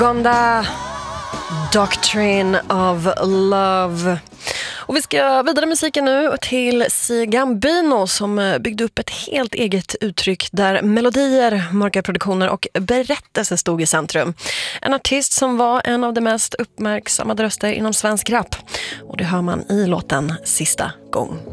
Gonda Doctrine of Love. Och vi ska vidare musiken nu till C. Gambino som byggde upp ett helt eget uttryck där melodier, mörka produktioner och berättelser stod i centrum. En artist som var en av de mest uppmärksammade röster inom svensk rap. Och det hör man i låten Sista gång.